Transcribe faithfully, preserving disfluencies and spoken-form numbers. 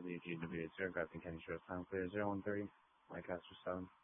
for the G W zero, Gravity Kenny Short Time Clear zero one three, Mike Astro seven.